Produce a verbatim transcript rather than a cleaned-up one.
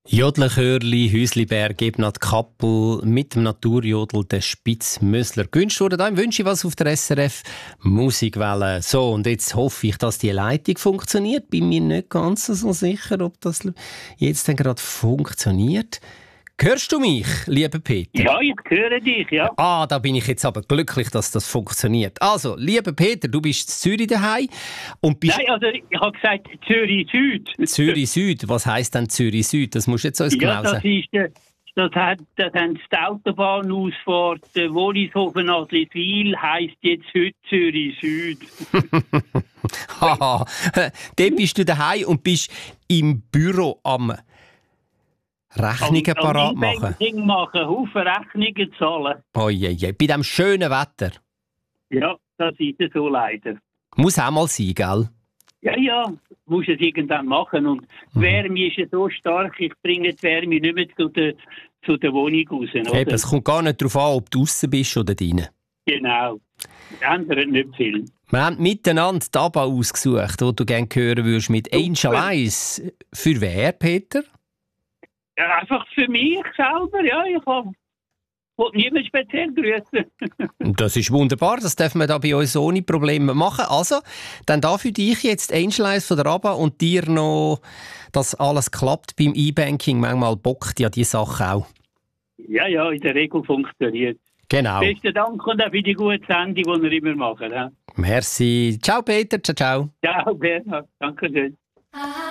Jodlerchörli, Häusliberg, Ebnat Kappel mit dem Naturjodel der Spitzmösler. Gewünscht wurde da im Wünsche was auf der S R F Musikwelle. So, und jetzt hoffe ich, dass die Leitung funktioniert. Bin mir nicht ganz so sicher, ob das jetzt dann gerade funktioniert. Hörst du mich, lieber Peter? Ja, ich höre dich, ja. Ah, da bin ich jetzt aber glücklich, dass das funktioniert. Also, lieber Peter, du bist in Zürich daheim und bist... Nein, also ich habe gesagt Zürich Süd. Zürich Süd, was heisst denn Zürich Süd? Das musst du jetzt uns ja, genau sagen. Ist, äh, das hat, das haben die Autobahnausfahrt äh, Wollishofen Adliswil heisst jetzt heute Zürich Süd. Haha, dort bist du daheim und bist im Büro am Rechnungen am, parat am machen. Banking machen, Haufen Rechnungen zahlen. Oh je, je. Bei diesem schönen Wetter. Ja, das ist es so leider. Muss auch mal sein, gell? Ja, ja, muss es irgendwann machen. Und die Wärme ist ja so stark, ich bringe die Wärme nicht mehr zu der, zu der Wohnung raus. Oder? Eben, es kommt gar nicht darauf an, ob du draussen bist oder drinnen. Genau. Ändert nicht viel. Wir haben miteinander die A B A ausgesucht, die du gerne hören würdest, mit Angel Eyes. Für wer, Peter? Ja, einfach für mich selber, ja. Ich habe niemand speziell grüßen. Das ist wunderbar, das dürfen wir da bei uns ohne Probleme machen. Also, dann da für dich jetzt Angel Eyes von der A B A und dir noch, dass alles klappt beim E-Banking. Manchmal bockt ja die Sache auch. Ja, ja, in der Regel funktioniert. Genau. Besten Dank und auch für die gute Sendung, die wir immer machen. Ja. Merci. Ciao Peter, ciao, ciao. Ciao Bernhard, danke schön.